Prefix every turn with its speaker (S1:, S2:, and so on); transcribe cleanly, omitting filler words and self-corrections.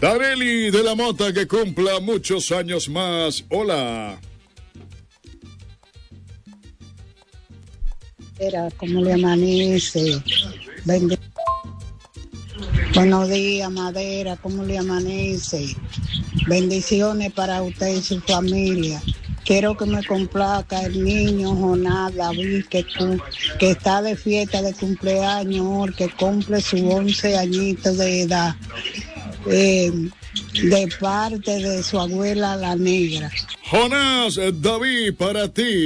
S1: Dareli de la Mota, que cumpla muchos años más. Hola.
S2: ¿Cómo le amanece? Buenos días, Madera, ¿cómo le amanece? Bendiciones para usted y su familia. Quiero que me complazca el niño Jonás David, que está de fiesta de cumpleaños, que cumple sus 11 añitos de edad, de parte de su abuela la Negra.
S1: Jonás David, para ti.